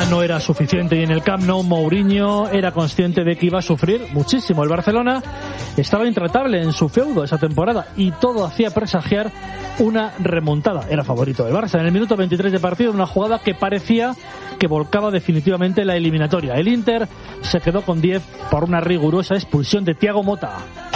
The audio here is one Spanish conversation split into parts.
no era suficiente y en el Camp Nou Mourinho era consciente de que iba a sufrir muchísimo. El Barcelona estaba intratable en su feudo esa temporada y todo hacía presagiar una remontada. Era favorito del Barça. En el minuto 23 de partido, una jugada que parecía que volcaba definitivamente la eliminatoria. El Inter se quedó con 10 por una rigurosa expulsión de Thiago Motta.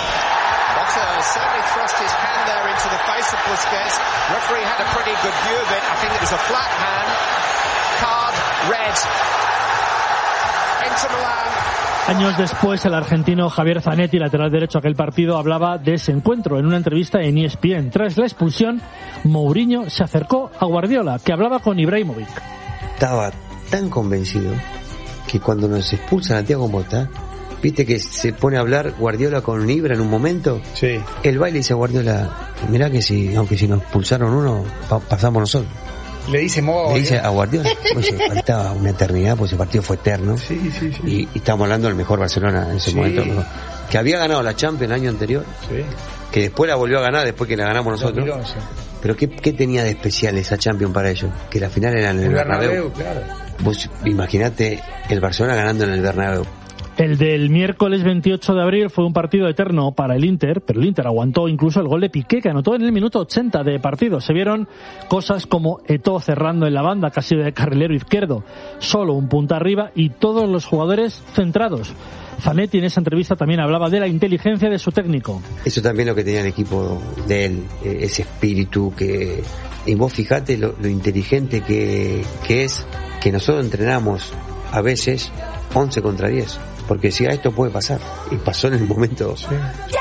Años después, el argentino Javier Zanetti, lateral derecho aquel partido, hablaba de ese encuentro en una entrevista en ESPN. Tras la expulsión, Mourinho se acercó a Guardiola, que hablaba con Ibrahimovic. Estaba tan convencido que cuando nos expulsan a Thiago Motta, viste que se pone a hablar Guardiola con Ibra en un momento. Sí. El baile dice a Guardiola, mirá que si, aunque si nos expulsaron uno, pasamos nosotros. Le dice a Guardiola. Oye, faltaba una eternidad, porque ese partido fue eterno. Sí. Y estamos hablando del mejor Barcelona en ese momento. Que había ganado la Champions el año anterior. Sí. Que después la volvió a ganar, después que la ganamos nosotros. 2011. Pero ¿qué tenía de especial esa Champions para ellos? Que la final era en el Bernabéu. Claro. Vos imaginate el Barcelona ganando en el Bernabéu. El del miércoles 28 de abril fue un partido eterno para el Inter, pero el Inter aguantó incluso el gol de Piqué, que anotó en el minuto 80 de partido. Se vieron cosas como Eto'o cerrando en la banda, casi de carrilero izquierdo, solo un punta arriba y todos los jugadores centrados. Zanetti en esa entrevista también hablaba de la inteligencia de su técnico. Eso también lo que tenía el equipo de él, ese espíritu que... Y vos fijate lo inteligente que es, que nosotros entrenamos a veces 11 contra 10. Porque decía, esto puede pasar. Y pasó en el momento. Sí.